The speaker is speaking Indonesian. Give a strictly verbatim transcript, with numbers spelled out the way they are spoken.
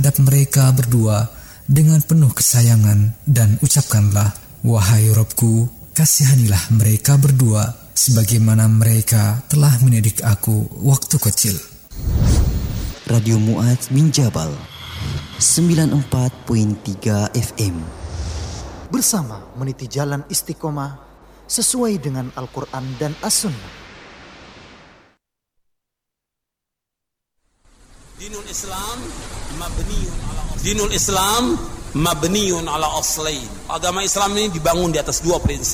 terhadap mereka berdua dengan penuh kesayangan dan ucapkanlah, wahai Robku, kasihanilah mereka berdua sebagaimana mereka telah mendidik aku waktu kecil. Radio Mu'adz bin Jabal sembilan puluh empat koma tiga F M bersama meniti jalan istiqomah sesuai dengan Al-Quran dan As-Sunnah. Dinul Islam mabniun ala Dinul Islam mabniun ala aslain. Agama Islam ini dibangun di atas dua prinsip.